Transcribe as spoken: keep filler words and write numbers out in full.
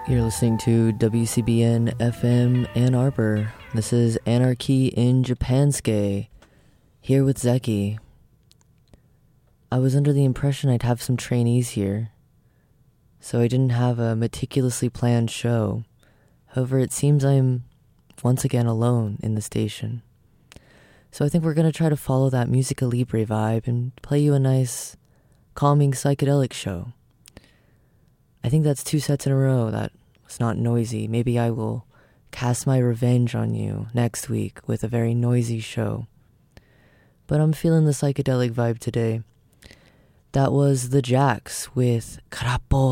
You're listening to W C B N F M Ann Arbor. This is Anarchy in Japanske, here with Zeki. I was under the impression I'd have some trainees here, so I didn't have a meticulously planned show. However, it seems I'm once again alone in the station. So I think we're going to try to follow that Musica Libre vibe and play you a nice, calming psychedelic show. I think that's two sets in a row that was not noisy. Maybe I will cast my revenge on you next week with a very noisy show. But I'm feeling the psychedelic vibe today. That was the Jacks with Karapo